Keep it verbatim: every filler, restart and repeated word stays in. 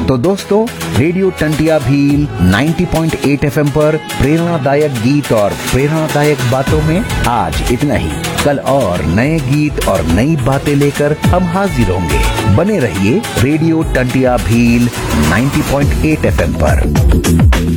तो दोस्तों, रेडियो टंटिया भील नब्बे पॉइंट आठ एफएम पर प्रेरणादायक गीत और प्रेरणादायक बातों में आज इतना ही। कल और नए गीत और नई बातें लेकर हम हाजिर होंगे। बने रहिए रेडियो टंटिया भील नब्बे पॉइंट आठ एफएम पर।